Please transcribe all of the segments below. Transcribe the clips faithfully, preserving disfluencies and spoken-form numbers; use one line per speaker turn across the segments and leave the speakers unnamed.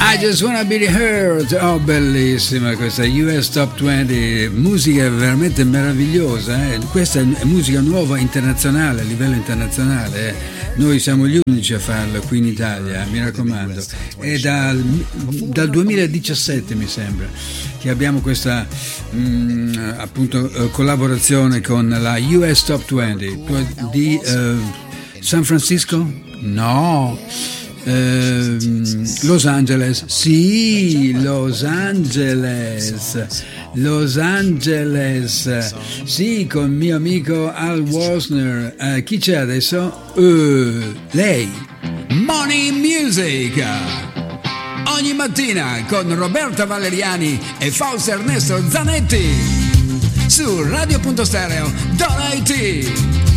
I Just Wanna Be Heard. Oh, bellissima questa U S Top venti, musica veramente meravigliosa, eh? Questa è musica nuova internazionale, a livello internazionale, eh? Noi siamo gli unici a farlo qui in Italia, mi raccomando. È dal, dal duemiladiciassette mi sembra che abbiamo questa mh, appunto collaborazione con la U S Top venti di uh, San Francisco? No. Uh, Los Angeles, sì, Los Angeles, Los Angeles, sì, con mio amico Al Wasner. Uh, chi c'è adesso? Uh, lei. Money Music, ogni mattina con Roberta Valeriani e Fausto Ernesto Zanetti su Radio Punto Stereo .it.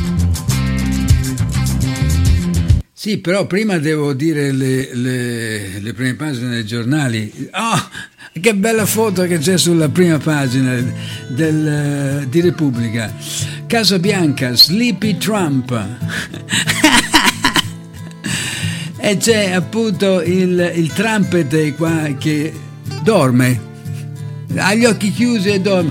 Sì, però prima devo dire le, le, le prime pagine dei giornali. Oh, che bella foto che c'è sulla prima pagina del, di Repubblica. Casa Bianca, Sleepy Trump. E c'è appunto il, il trumpete qua che dorme, ha gli occhi chiusi e dorme.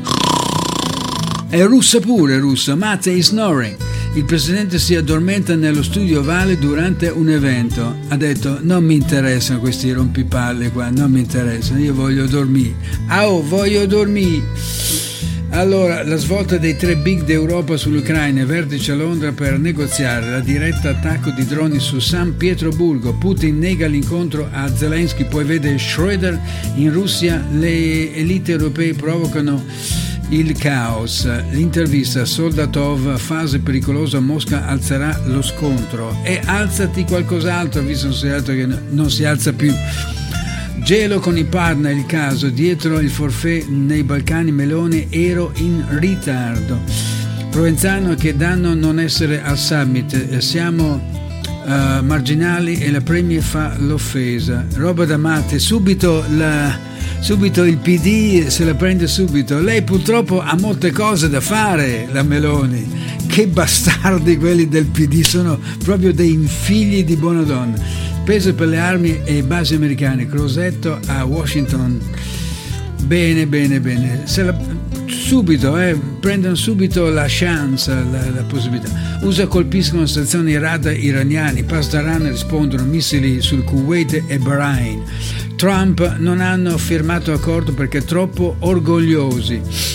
È russa pure, russa. Matt is snoring. Il presidente si addormenta nello studio ovale durante un evento. Ha detto: non mi interessano questi rompipalle qua, non mi interessano, io voglio dormire. Ah, oh, voglio dormire. Allora, la svolta dei tre big d'Europa sull'Ucraina, vertice a Londra per negoziare la diretta attacco di droni su San Pietroburgo. Putin nega l'incontro a Zelensky, poi vede Schroeder in Russia. Le elite europee provocano il caos. L'intervista: Soldatov, fase pericolosa, Mosca alzerà lo scontro. E alzati qualcos'altro, visto che non si alza più. Gelo con i partner, il caso dietro il forfait nei Balcani, Meloni, ero in ritardo. Provenzano, che danno non essere al summit, siamo uh, marginali e la Premier fa l'offesa. Roba da matti, subito la subito il P D se la prende subito. Lei purtroppo ha molte cose da fare, la Meloni. Che bastardi quelli del P D, sono proprio dei figli di buona donna. Peso per le armi e basi americane, Crosetto a Washington. Bene, bene, bene. Se la, subito, eh, prendono subito la chance, la, la possibilità. U S A colpiscono stazioni radar iraniani, Pasdaran rispondono missili sul Kuwait e Bahrain. Trump: non hanno firmato accordo perché troppo orgogliosi.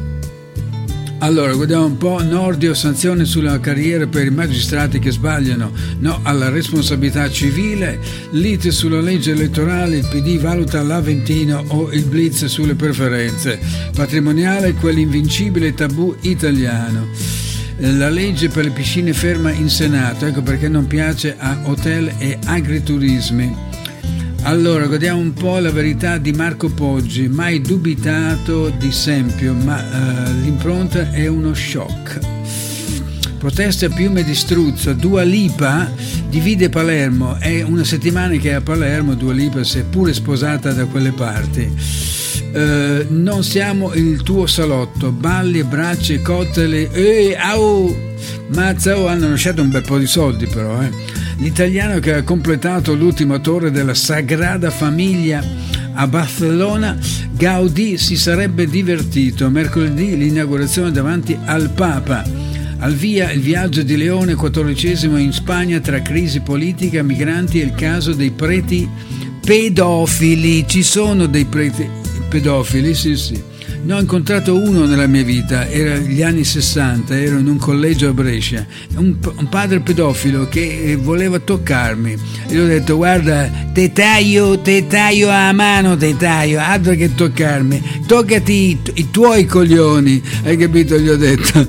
Allora, guardiamo un po'. Nordio, sanzione sulla carriera per i magistrati che sbagliano, no alla responsabilità civile. Lite sulla legge elettorale, il P D valuta l'Aventino o il blitz sulle preferenze. Patrimoniale, quell'invincibile tabù italiano. La legge per le piscine ferma in Senato, ecco perché non piace a hotel e agriturismi. Allora, guardiamo un po' la verità di Marco Poggi, mai dubitato di Sempio, ma uh, l'impronta è uno shock. Proteste a Piume di Struzzo, Dua Lipa divide Palermo, è una settimana che è a Palermo, Dua Lipa si è pure sposata da quelle parti. Uh, non siamo il tuo salotto, balli, braccia, cottele, ehi, au, mazza, oh, hanno lasciato un bel po' di soldi però, eh. L'italiano che ha completato l'ultima torre della Sagrada Famiglia a Barcellona, Gaudì si sarebbe divertito. Mercoledì l'inaugurazione davanti al Papa. Al via il viaggio di Leone quattordicesimo in Spagna tra crisi politica, migranti e il caso dei preti pedofili. Ci sono dei preti pedofili, sì sì. Ne ho incontrato uno nella mia vita, era gli anni sessanta, ero in un collegio a Brescia, un, un padre pedofilo che voleva toccarmi e gli ho detto: guarda, te taglio, te taglio a mano, te taglio, altro che toccarmi, toccati i, i tuoi coglioni, hai capito? Gli ho detto.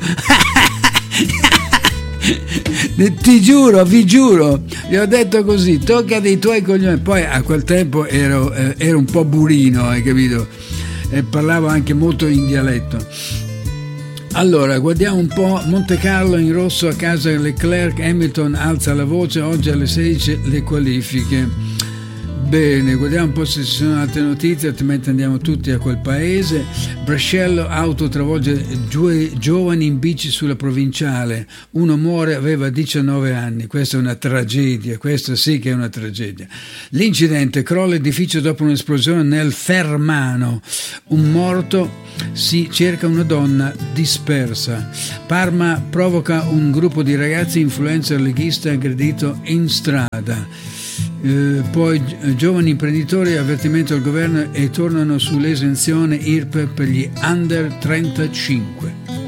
Ti giuro, vi giuro, gli ho detto così, toccati i tuoi coglioni. Poi a quel tempo ero, eh, ero un po' burino, hai capito? E parlavo anche molto in dialetto. Allora, guardiamo un po'. Monte Carlo in rosso a casa Leclerc, Hamilton alza la voce, oggi alle sedici le qualifiche. Bene, guardiamo un po' se ci sono altre notizie, altrimenti andiamo tutti a quel paese. Brescello, auto travolge due giovani in bici sulla provinciale, uno muore, aveva diciannove anni, questa è una tragedia, questa sì che è una tragedia. L'incidente, crolla edificio dopo un'esplosione nel Fermano, un morto, si cerca una donna dispersa. Parma provoca un gruppo di ragazzi influencer leghista aggredito in strada. Eh, poi giovani imprenditori, avvertimento al governo e tornano sull'esenzione I R P E per gli under trentacinque.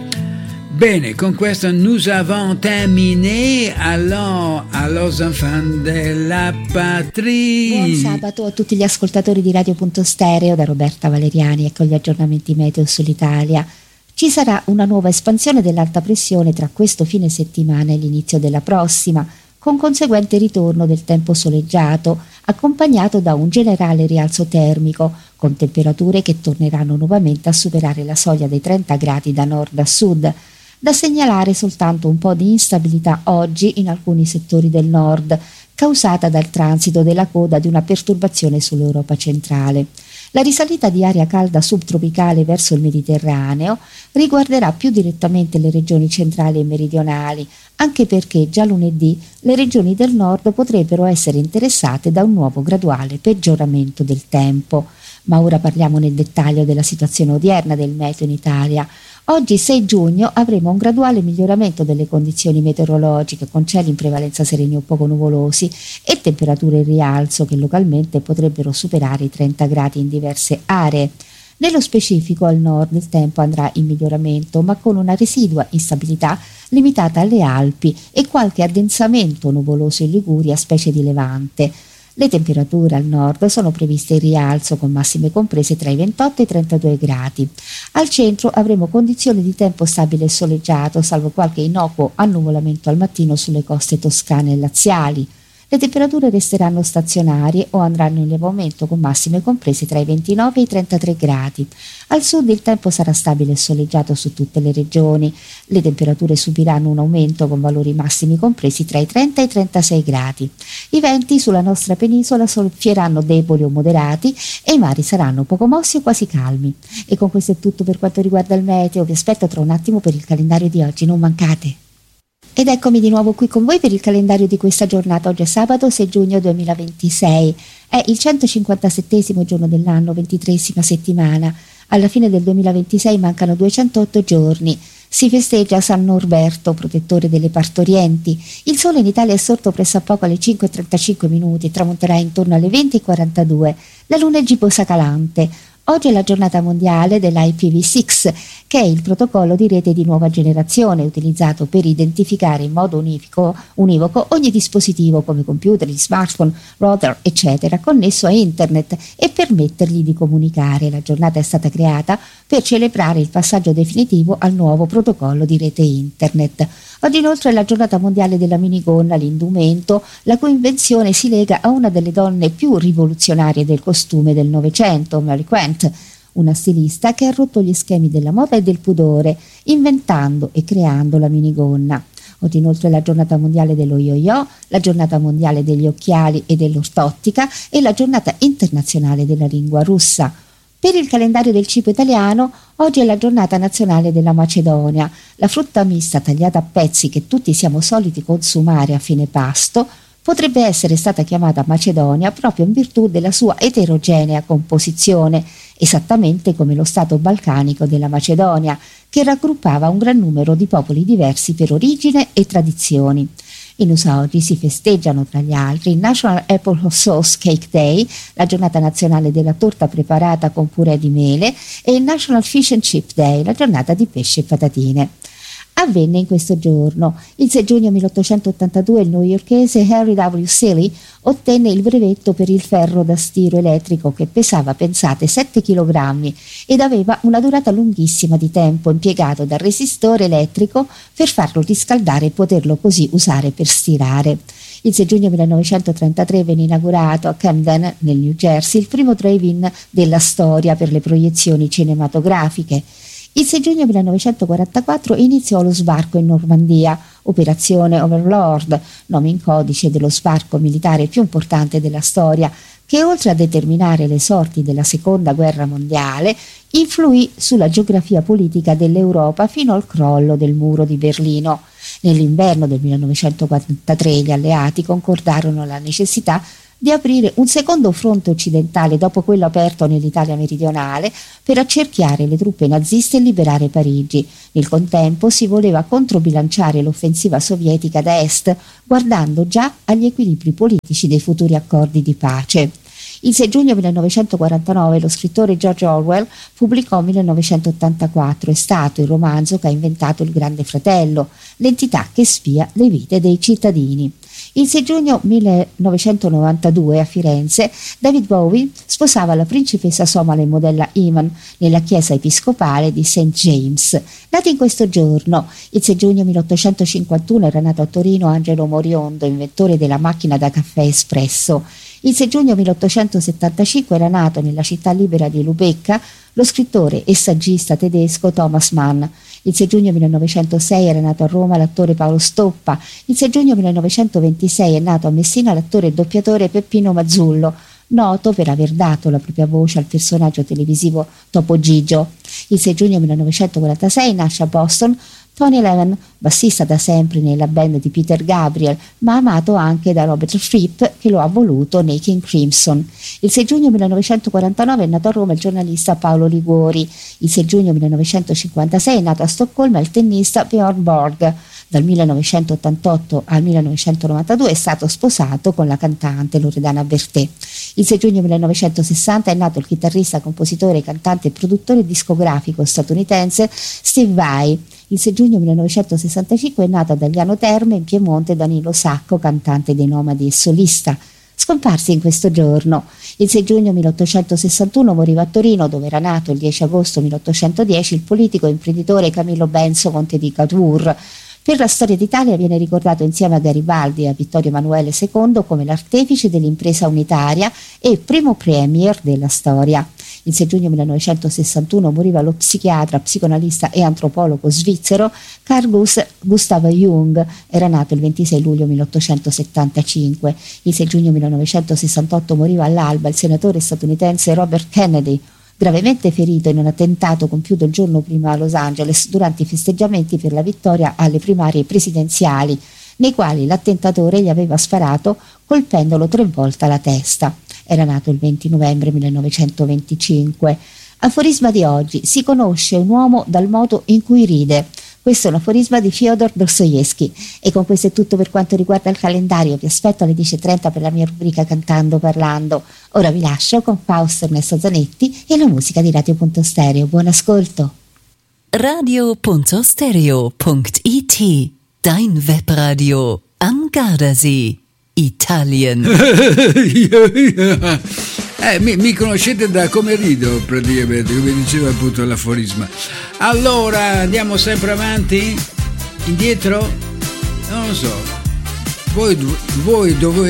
Bene, con questa nous avons terminé. Allons à los enfants de la patrie.
Buon sabato a tutti gli ascoltatori di Radio Punto Stereo da Roberta Valeriani e con gli aggiornamenti meteo sull'Italia. Ci sarà una nuova espansione dell'alta pressione tra questo fine settimana e l'inizio della prossima, con conseguente ritorno del tempo soleggiato, accompagnato da un generale rialzo termico, con temperature che torneranno nuovamente a superare la soglia dei trenta gradi da nord a sud. Da segnalare soltanto un po' di instabilità oggi in alcuni settori del nord, causata dal transito della coda di una perturbazione sull'Europa centrale. La risalita di aria calda subtropicale verso il Mediterraneo riguarderà più direttamente le regioni centrali e meridionali, anche perché già lunedì le regioni del nord potrebbero essere interessate da un nuovo graduale peggioramento del tempo. Ma ora parliamo nel dettaglio della situazione odierna del meteo in Italia. Oggi sei giugno avremo un graduale miglioramento delle condizioni meteorologiche, con cieli in prevalenza sereni o poco nuvolosi e temperature in rialzo che localmente potrebbero superare i trenta gradi in diverse aree. Nello specifico al nord il tempo andrà in miglioramento, ma con una residua instabilità limitata alle Alpi e qualche addensamento nuvoloso in Liguria, specie di Levante. Le temperature al nord sono previste in rialzo, con massime comprese tra i ventotto e i trentadue gradi. Al centro avremo condizioni di tempo stabile e soleggiato, salvo qualche innocuo annuvolamento al mattino sulle coste toscane e laziali. Le temperature resteranno stazionarie o andranno in lieve aumento, con massime comprese tra i ventinove e i trentatré gradi. Al sud il tempo sarà stabile e soleggiato su tutte le regioni. Le temperature subiranno un aumento, con valori massimi compresi tra i trenta e i trentasei gradi. I venti sulla nostra penisola soffieranno deboli o moderati e i mari saranno poco mossi o quasi calmi. E con questo è tutto per quanto riguarda il meteo. Vi aspetto tra un attimo per il calendario di oggi, non mancate. Ed eccomi di nuovo qui con voi per il calendario di questa giornata. Oggi è sabato sei giugno duemilaventisei, è il centocinquantasettesimo giorno dell'anno, ventitreesima settimana. Alla fine del duemilaventisei mancano duecentootto giorni. Si festeggia San Norberto, protettore delle partorienti. Il sole in Italia è sorto pressappoco alle cinque e trentacinque minuti e tramonterà intorno alle venti e quarantadue. La luna è gibbosa calante. Oggi è la giornata mondiale dell'I P v sei, che è il protocollo di rete di nuova generazione utilizzato per identificare in modo unifico, univoco ogni dispositivo come computer, smartphone, router, eccetera, connesso a internet e permettergli di comunicare. La giornata è stata creata per celebrare il passaggio definitivo al nuovo protocollo di rete internet. Oggi inoltre è la giornata mondiale della minigonna, l'indumento, la cui invenzione si lega a una delle donne più rivoluzionarie del costume del Novecento, Mary Quant, una stilista che ha rotto gli schemi della moda e del pudore, inventando e creando la minigonna. Oggi inoltre è la giornata mondiale dello yo-yo, la giornata mondiale degli occhiali e dell'ortottica e la giornata internazionale della lingua russa. Per il calendario del cibo italiano, oggi è la giornata nazionale della Macedonia, la frutta mista tagliata a pezzi che tutti siamo soliti consumare a fine pasto. Potrebbe essere stata chiamata Macedonia proprio in virtù della sua eterogenea composizione, esattamente come lo stato balcanico della Macedonia, che raggruppava un gran numero di popoli diversi per origine e tradizioni. In U S A oggi si festeggiano tra gli altri il National Apple Sauce Cake Day, la giornata nazionale della torta preparata con purè di mele, e il National Fish and Chip Day, la giornata di pesce e patatine. Avvenne in questo giorno. Il sei giugno milleottocentottantadue il newyorkese Henry W. Seeley ottenne il brevetto per il ferro da stiro elettrico, che pesava, pensate, sette chilogrammi ed aveva una durata lunghissima di tempo, impiegato dal resistore elettrico per farlo riscaldare e poterlo così usare per stirare. Il sei giugno millenovecentotrentatré venne inaugurato a Camden, nel New Jersey, il primo drive-in della storia per le proiezioni cinematografiche. Il sei giugno millenovecentoquarantaquattro iniziò lo sbarco in Normandia, Operazione Overlord, nome in codice dello sbarco militare più importante della storia, che oltre a determinare le sorti della Seconda Guerra Mondiale, influì sulla geografia politica dell'Europa fino al crollo del muro di Berlino. Nell'inverno del millenovecentoquarantatré gli alleati concordarono la necessità di aprire un secondo fronte occidentale dopo quello aperto nell'Italia meridionale per accerchiare le truppe naziste e liberare Parigi. Nel contempo si voleva controbilanciare l'offensiva sovietica da est, guardando già agli equilibri politici dei futuri accordi di pace. Il sei giugno millenovecentoquarantanove lo scrittore George Orwell pubblicò millenovecentottantaquattro. È stato il romanzo che ha inventato il Grande Fratello, l'entità che spia le vite dei cittadini. Il sei giugno millenovecentonovantadue a Firenze David Bowie sposava la principessa somale modella Iman nella chiesa episcopale di Saint James. Nato in questo giorno, il sei giugno milleottocentocinquantuno era nato a Torino Angelo Moriondo, inventore della macchina da caffè espresso. Il sei giugno milleottocentosettantacinque era nato nella città libera di Lubecca lo scrittore e saggista tedesco Thomas Mann. Il sei giugno millenovecentosei era nato a Roma l'attore Paolo Stoppa. Il sei giugno millenovecentoventisei è nato a Messina l'attore e doppiatore Peppino Mazzullo, noto per aver dato la propria voce al personaggio televisivo Topo Gigio. Il sei giugno millenovecentoquarantasei nasce a Boston Tony Levin, bassista da sempre nella band di Peter Gabriel, ma amato anche da Robert Fripp, che lo ha voluto nei King Crimson. Il sei giugno millenovecentoquarantanove è nato a Roma il giornalista Paolo Liguori. Il sei giugno millenovecentocinquantasei è nato a Stoccolma il tennista Björn Borg. Dal millenovecentottantotto al millenovecentonovantadue è stato sposato con la cantante Loredana Bertè. Il sei giugno millenovecentosessanta è nato il chitarrista, compositore, cantante e produttore discografico statunitense Steve Vai. Il sei giugno millenovecentosessantacinque è nato ad Agliano Terme, in Piemonte, Danilo Sacco, cantante dei Nomadi e solista. Scomparsi in questo giorno. Il sei giugno milleottocentosessantuno moriva a Torino, dove era nato il dieci agosto milleottocentodieci il politico e imprenditore Camillo Benso, conte di Cavour. Per la storia d'Italia viene ricordato insieme a Garibaldi e a Vittorio Emanuele secondo come l'artefice dell'impresa unitaria e primo premier della storia. Il sei giugno millenovecentosessantuno moriva lo psichiatra, psicoanalista e antropologo svizzero Carl Gustav Jung. Era nato il ventisei luglio milleottocentosettantacinque. Il sei giugno millenovecentosessantotto moriva all'alba il senatore statunitense Robert Kennedy, gravemente ferito in un attentato compiuto il giorno prima a Los Angeles durante i festeggiamenti per la vittoria alle primarie presidenziali, nei quali l'attentatore gli aveva sparato colpendolo tre volte alla testa. Era nato il venti novembre millenovecentoventicinque. Aforisma di oggi: si conosce un uomo dal modo in cui ride. Questo è un aforisma di Fyodor Dostoevskij. E con questo è tutto per quanto riguarda il calendario. Vi aspetto alle dieci e trenta per la mia rubrica Cantando Parlando. Ora vi lascio con Fausto Ernesto Zanetti e la musica di Radio Punto Stereo. Buon ascolto.
radio punto stereo punto it, dein Webradio am Gardasee, Italien.
Eh, mi, mi conoscete da come rido, praticamente, come diceva appunto l'aforisma. Allora, andiamo sempre avanti? Indietro? Non lo so. Voi, voi dove